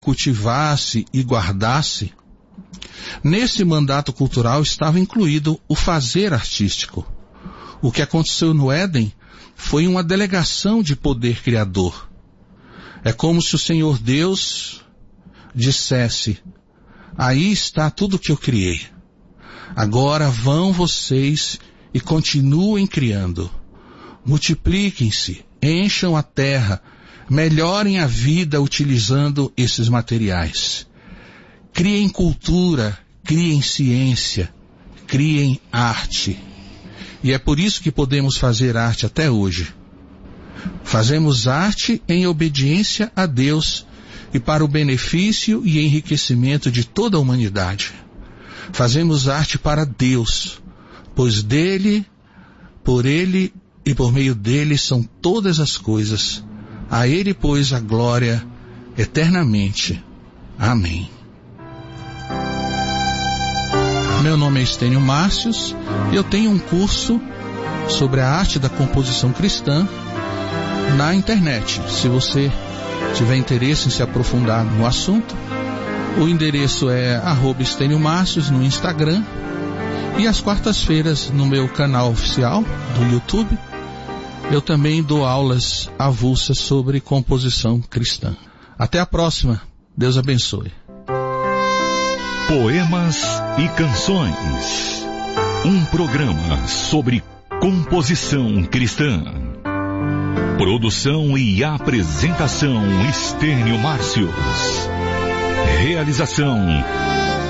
cultivasse e guardasse, nesse mandato cultural estava incluído o fazer artístico. O que aconteceu no Éden foi uma delegação de poder criador. É como se o Senhor Deus dissesse: aí está tudo que eu criei. Agora vão vocês e continuem criando. Multipliquem-se, encham a terra, melhorem a vida utilizando esses materiais. Criem cultura, criem ciência, criem arte. E é por isso que podemos fazer arte até hoje. Fazemos arte em obediência a Deus e para o benefício e enriquecimento de toda a humanidade. Fazemos arte para Deus, pois dele, por ele e por meio dele são todas as coisas. A ele, pois, a glória eternamente. Amém. Meu nome é Estênio Márcios e eu tenho um curso sobre a arte da composição cristã na internet. Se você tiver interesse em se aprofundar no assunto, o endereço é @Estênio Márcios no Instagram, e às quartas-feiras no meu canal oficial do YouTube eu também dou aulas avulsas sobre composição cristã. Até a próxima. Deus abençoe. Poemas e Canções, um programa sobre composição cristã. Produção e apresentação Estênio Márcios. Realização